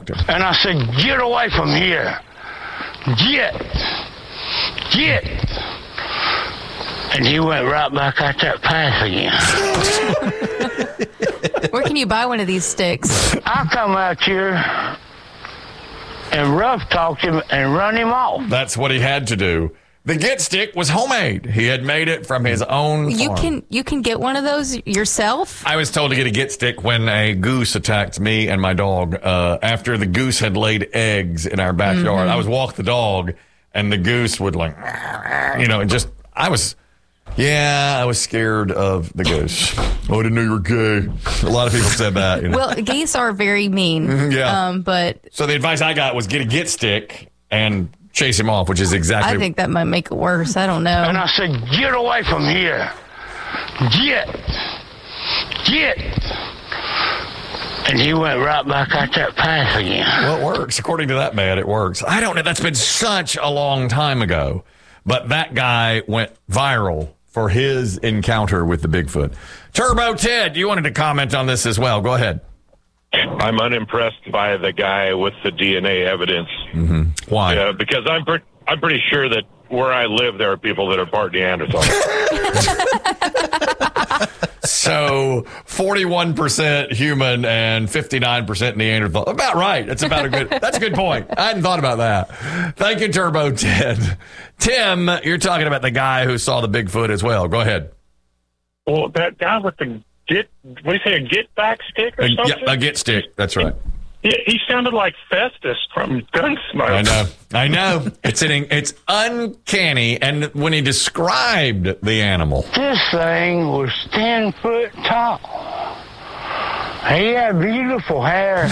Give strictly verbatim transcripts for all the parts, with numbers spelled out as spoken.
walked him. And I said, get away from here. Get. Get. And he went right back out that path again. Where can you buy one of these sticks? I come out here and rough talked him and run him off. That's what he had to do. The Get Stick was homemade. He had made it from his own farm. You can you can get one of those yourself? I was told to get a Get Stick when a goose attacked me and my dog. Uh, after the goose had laid eggs in our backyard, Mm-hmm. I was walk the dog, and the goose would like, you know, and just, I was, yeah, I was scared of the goose. Oh, I didn't know you were gay. A lot of people said that. You know? Well, geese are very mean. Yeah. Um, but So the advice I got was get a Get Stick and chase him off, which is exactly. I think that might make it worse. I don't know. And I said, get away from here. Get. Get. And he went right back out that path again. Well, it works. According to that man, it works. I don't know. That's been such a long time ago. But that guy went viral for his encounter with the Bigfoot. Turbo Ted, you wanted to comment on this as well. Go ahead. I'm unimpressed by the guy with the D N A evidence. Mm-hmm. Why? Yeah, because I'm pre- I'm pretty sure that where I live, there are people that are part Neanderthal. So forty-one percent human and fifty-nine percent Neanderthal. About right. That's about a good. That's a good point. I hadn't thought about that. Thank you, Turbo Ted. Tim, you're talking about the guy who saw the Bigfoot as well. Go ahead. Well, that guy with the get, what do you say, a get back stick or A, something? yeah, a Get Stick. That's right. Yeah, he sounded like Festus from Gunsmoke. I know. I know. It's an, it's uncanny. And when he described the animal, This thing was ten foot tall. He had beautiful hair.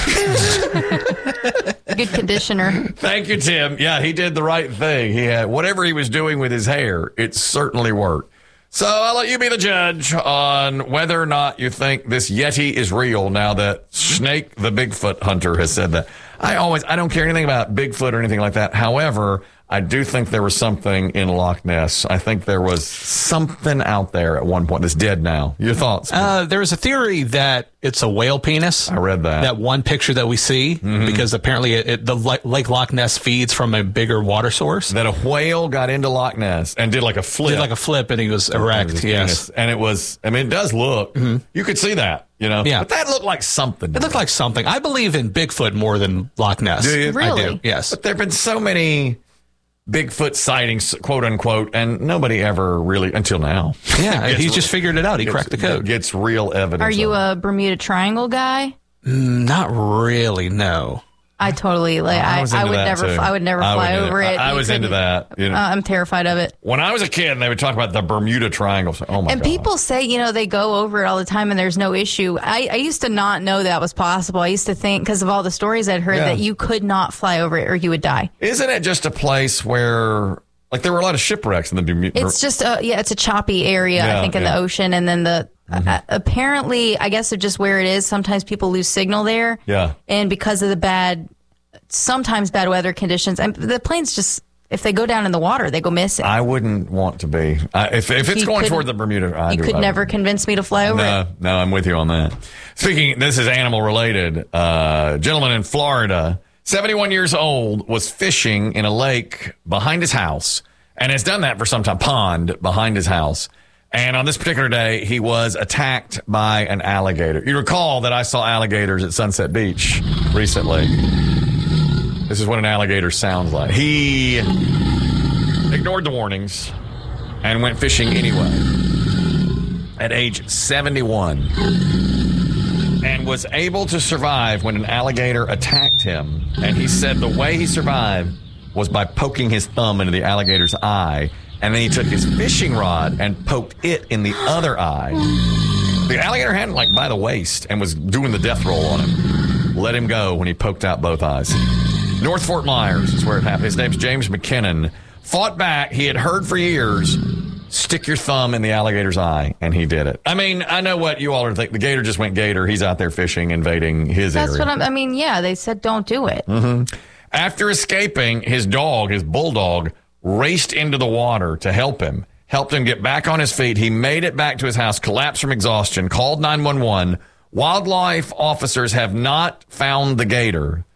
Good conditioner. thank you, Tim. Yeah, he did the right thing. He had whatever he was doing with his hair, it certainly worked. So I'll let you be the judge on whether or not you think this Yeti is real now that Snake the Bigfoot hunter has said that. I always, I don't care anything about Bigfoot or anything like that. However, I do think there was something in Loch Ness. I think there was something out there at one point that's dead now. Your thoughts? Uh, there's a theory that it's a whale penis. I read that. That one picture that we see, Mm-hmm. because apparently it, it, the Lake Loch Ness feeds from a bigger water source. That a whale got into Loch Ness and did like a flip. Did like a flip and he was erect. His Yes. penis. And it was, I mean, it does look, you could see that, you know? Yeah. But that looked like something. It looked like something. I believe in Bigfoot more than Loch Ness. Do you? Really? I do. Yes. But there have been so many Bigfoot sightings, quote unquote, and nobody ever really, until now. Yeah. Gets- He's just figured it out. He gets- cracked the code. Gets real evidence. Are you of it. a Bermuda Triangle guy? Not really. No. I totally like. I, was I into would that, never. too. I would never I fly would- over it. I, I You was into couldn't- that. You know? Uh, I'm terrified of it. When I was a kid, they would talk about the Bermuda Triangle. So, oh my And God. people say, you know, they go over it all the time and there's no issue. I, I used to not know that was possible. I used to think, because of all the stories I'd heard, Yeah. that you could not fly over it or you would die. Isn't it just a place where, like, there were a lot of shipwrecks in the Bermuda? It's just, a, yeah, it's a choppy area, Yeah, I think, in yeah. the ocean. And then the, uh, apparently, I guess it's just where it is. Sometimes people lose signal there. Yeah. And because of the bad, sometimes bad weather conditions, and the planes just, if they go down in the water, they go missing. I wouldn't want to be. I, if, if it's You going couldn't- toward the Bermuda, I you do, could I would. never convince me to fly over No, it. no, I'm with you on that. Speaking, this is animal related. Uh, gentleman in Florida, seventy-one years old, was fishing in a lake behind his house and has done that for some time, pond behind his house. And on this particular day, he was attacked by an alligator. You recall that I saw alligators at Sunset Beach recently. This is what an alligator sounds like. He ignored the warnings and went fishing anyway at age seventy-one and was able to survive when an alligator attacked him. And he said the way he survived was by poking his thumb into the alligator's eye. And then he took his fishing rod and poked it in the other eye. The alligator had him like by the waist and was doing the death roll on him. Let him go when he poked out both eyes. North Fort Myers is where it happened. His name's James McKinnon. Fought back. He had heard for years, stick your thumb in the alligator's eye, and he did it. I mean, I know what you all are thinking. The gator just went gator. He's out there fishing, invading his That's area. what I'm, I mean, yeah, they said don't do it. Mm-hmm. After escaping, his dog, his bulldog, raced into the water to help him, helped him get back on his feet. He made it back to his house, collapsed from exhaustion, called nine one one. Wildlife officers have not found the gator.